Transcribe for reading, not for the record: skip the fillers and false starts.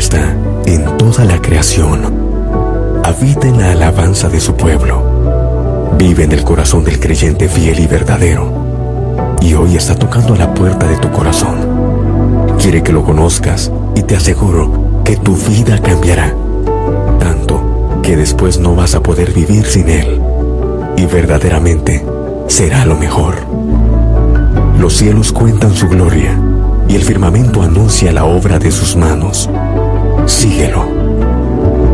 está en toda la creación. Habita en la alabanza de su pueblo. Vive en el corazón del creyente fiel y verdadero. Y hoy está tocando a la puerta de tu corazón. Quiere que lo conozcas y te aseguro que tu vida cambiará. Tanto que después no vas a poder vivir sin Él. Y verdaderamente será lo mejor. Los cielos cuentan su gloria y el firmamento anuncia la obra de sus manos. Síguelo.